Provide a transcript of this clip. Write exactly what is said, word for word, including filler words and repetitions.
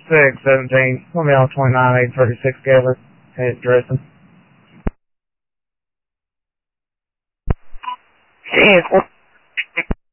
six seventeen. We'll be on twenty-nine eight thirty-six Gaylord. Head dressing. Yes.